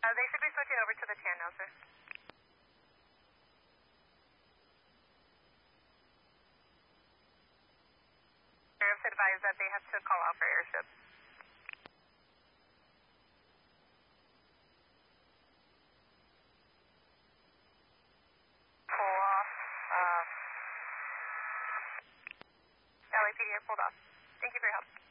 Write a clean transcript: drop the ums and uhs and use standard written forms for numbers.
They should be switching over to the TAN now, sir. Sheriff's advised that they have to call out for airship. Pull off. LAPD pulled off. Thank you for your help.